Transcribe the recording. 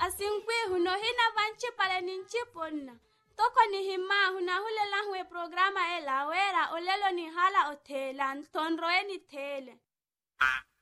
Asinkwi huno hina vanchi pale ninchi ponna. Toko ni hima huna hulela huwe programa ela wera olelo ni hala otela ntonroe ni tele.